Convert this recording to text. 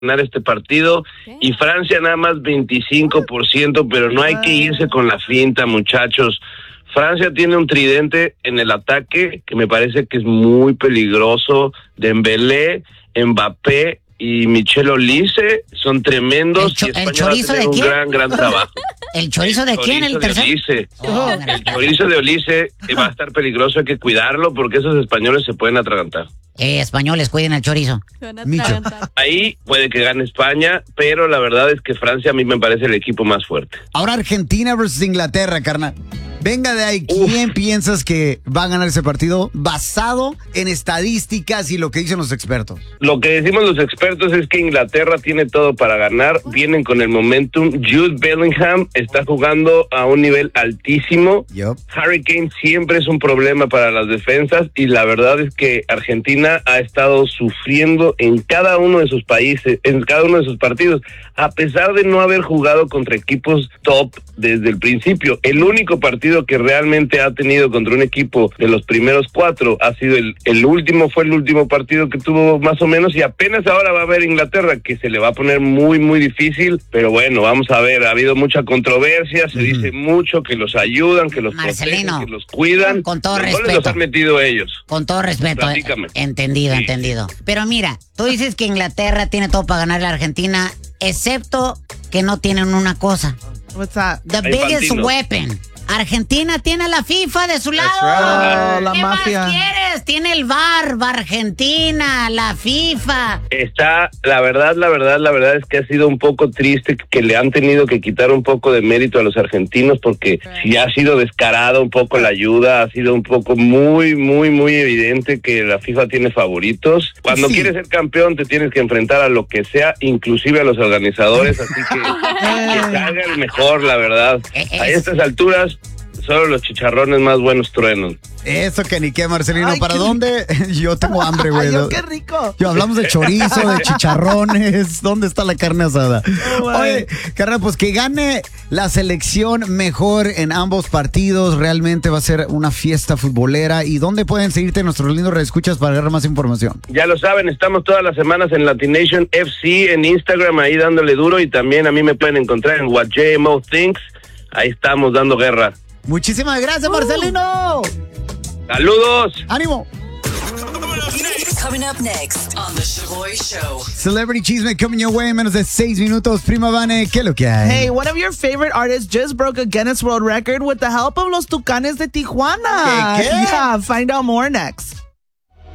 ganar este partido y Francia nada más 25%, pero no hay que irse con la finta, muchachos. Francia tiene un tridente en el ataque que me parece que es muy peligroso. Dembélé, Mbappé y Michel Olise son tremendos. Y España ¿El chorizo va a tener de quién? un gran trabajo. ¿El chorizo de quién? ¿El tercero? El chorizo de Olise va a estar peligroso, hay que cuidarlo porque esos españoles se pueden atragantar. Españoles, cuiden al chorizo. Micho. Ahí puede que gane España, pero la verdad es que Francia a mí me parece el equipo más fuerte. Ahora Argentina versus Inglaterra, carnal. Venga de ahí, ¿quién piensas que va a ganar ese partido basado en estadísticas y lo que dicen los expertos? Lo que decimos los expertos es que Inglaterra tiene todo para ganar, vienen con el momentum. Jude Bellingham está jugando a un nivel altísimo. Harry Kane siempre es un problema para las defensas y la verdad es que Argentina ha estado sufriendo en cada uno de sus países, en cada uno de sus partidos, a pesar de no haber jugado contra equipos top desde el principio. El único partido que realmente ha tenido contra un equipo de los primeros 4 ha sido el último, fue el último partido que tuvo más o menos, y apenas ahora va a ver Inglaterra, que se le va a poner muy, muy difícil, pero bueno, vamos a ver, ha habido mucha controversia, se dice mucho que los ayudan, que los protegen, que los cuidan. Con todo los respeto. goles los han metido ellos. Con todo respeto. Platícame. Entendido, Sí. entendido. Pero mira, tú dices que Inglaterra tiene todo para ganar a la Argentina, excepto que no tienen una cosa. What's that? The biggest weapon. Argentina tiene la FIFA de su lado. right. La ¿Qué mafia. más quieres? Tiene el VAR, Argentina, la FIFA. Está, la verdad es que ha sido un poco triste que le han tenido que quitar un poco de mérito a los argentinos, porque sí ha sido descarada un poco la ayuda, ha sido un poco muy, muy, muy evidente que la FIFA tiene favoritos. Cuando quieres ser campeón te tienes que enfrentar a lo que sea, inclusive a los organizadores, así que salga el mejor, la verdad. A estas alturas solo los chicharrones más buenos truenan. Eso que ni qué, Marcelino. Ay, ¿Para qué dónde? Yo tengo hambre, güey. Ay, qué rico. Yo hablamos de chorizo, de chicharrones. ¿Dónde está la carne asada? Oye, carnal, pues que gane la selección mejor en ambos partidos. Realmente va a ser una fiesta futbolera. ¿Y dónde pueden seguirte nuestros lindos reescuchas para agarrar más información? Ya lo saben, estamos todas las semanas en Latination FC, en Instagram, ahí dándole duro, y también a mí me pueden encontrar en What JMO Thinks. Ahí estamos dando guerra. Muchísimas gracias, Marcelino. ¡Saludos! ¡Ánimo! Coming up next on The Shaboy Show. Celebrity Chisme coming your way en menos de 6 minutos. Prima Vane, ¿qué es lo que hay? Hey, one of your favorite artists just broke a Guinness World Record with the help of los Tucanes de Tijuana. ¿Qué? Yeah, find out more next.